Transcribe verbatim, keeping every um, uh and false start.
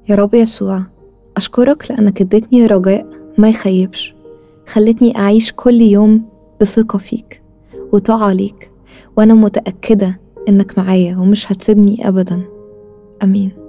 يا رب يسوع، أشكرك لأنك اديتني رجاء ما يخيبش، خلتني أعيش كل يوم بثقة فيك وطاعة ليك، وأنا متأكدة إنك معايا ومش هتسيبني أبدا. أمين.